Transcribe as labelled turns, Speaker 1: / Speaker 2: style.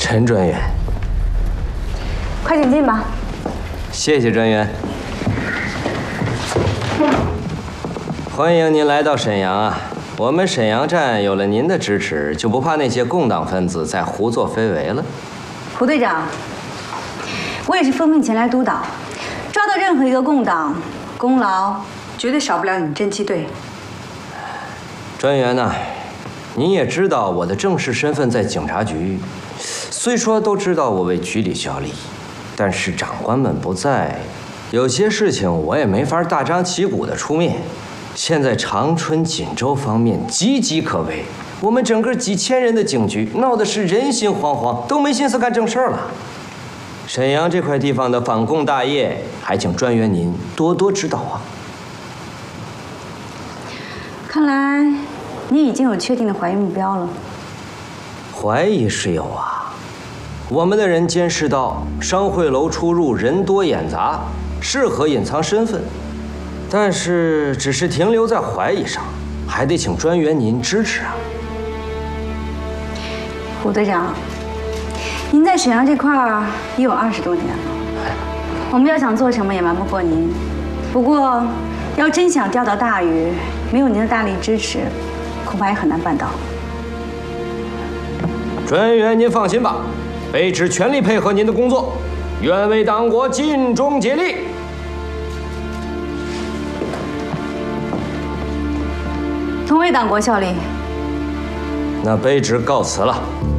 Speaker 1: 陈专员，
Speaker 2: 快请进吧。
Speaker 1: 谢谢专员。欢迎您来到沈阳啊！我们沈阳站有了您的支持，就不怕那些共党分子再胡作非为了。
Speaker 2: 胡队长，我也是奉命前来督导，抓到任何一个共党，功劳绝对少不了你们侦缉队。
Speaker 1: 专员呐，您也知道我的正式身份在警察局，虽说都知道我为局里效力，但是长官们不在，有些事情我也没法大张旗鼓地出面。现在长春、锦州方面岌岌可危，我们整个几千人的警局闹得是人心惶惶，都没心思干正事儿了。沈阳这块地方的反共大业，还请专员您多多指导啊。
Speaker 2: 看来你已经有确定的怀疑目标了。
Speaker 1: 怀疑是有啊，我们的人监视到商会楼出入人多眼杂，适合隐藏身份，但是只是停留在怀疑上，还得请专员您支持啊。
Speaker 2: 胡队长，您在沈阳这块儿也有20多年了，我们要想做什么也瞒不过您。不过，要真想钓到大鱼，没有您的大力支持，恐怕也很难办到。
Speaker 1: 专员您放心吧，卑职全力配合您的工作，愿为党国尽忠竭力。
Speaker 2: 同为党国效力。
Speaker 1: 那卑职告辞了。